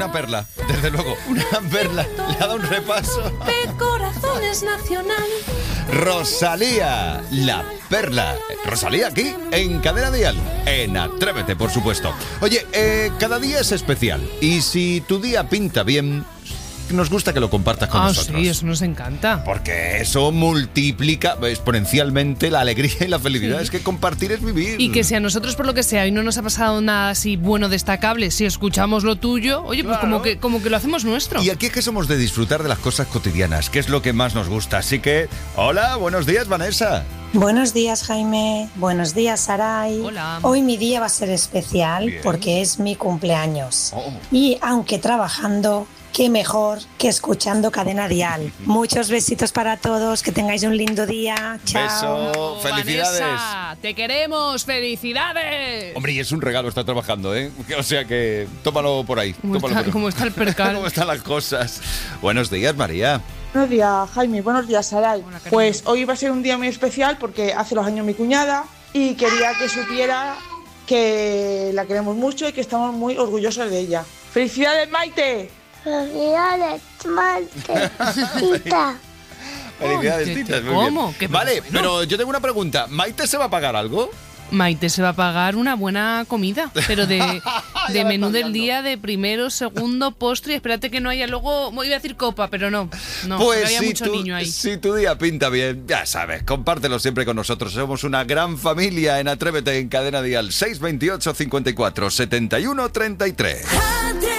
una perla, desde luego, una perla. Le ha dado un repaso. De corazones nacional. Rosalía, la perla. Rosalía aquí, en Cadena Dial, en Atrévete, por supuesto. Oye, cada día es especial. Y si tu día pinta bien, nos gusta que lo compartas con nosotros. Sí, eso nos encanta. Porque eso multiplica exponencialmente la alegría y la felicidad. Sí. Es que compartir es vivir. Y que si a nosotros, por lo que sea, hoy no nos ha pasado nada así bueno, destacable, si escuchamos lo tuyo, oye, pues claro, como que lo hacemos nuestro. Y aquí es que somos de disfrutar de las cosas cotidianas, que es lo que más nos gusta. Así que, hola, buenos días, Vanessa. Buenos días, Jaime. Buenos días, Saray. Hola. Hoy mi día va a ser especial. Bien. Porque es mi cumpleaños. Y aunque trabajando, qué mejor que escuchando Cadena Dial. Muchos besitos para todos, que tengáis un lindo día. Chao. Beso, felicidades. Vanessa, te queremos, felicidades. Hombre, y es un regalo estar trabajando, ¿eh? O sea que tómalo por ahí. ¿Cómo está el percal? ¿Cómo están las cosas? Buenos días, María. Buenos días, Jaime. Buenos días, Saray. Pues hoy va a ser un día muy especial porque hace los años mi cuñada y quería que supiera que la queremos mucho y que estamos muy orgullosos de ella. ¡Felicidades, Maite! Felicidades, Maite. Tita. Felicidades, Tita. ¿Cómo? Vale, bueno, pero yo tengo una pregunta. ¿Maite se va a pagar algo? Maite se va a pagar una buena comida, pero de menú del día, de primero, segundo, postre. Espérate que no haya luego, iba a decir copa, pero no pues no haya mucho niño ahí. Si tu día pinta bien, ya sabes, compártelo siempre con nosotros. Somos una gran familia en Atrévete en Cadena Dial. 628 54 71 33.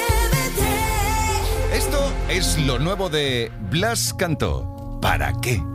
Esto es lo nuevo de Blas Cantó. ¿Para qué?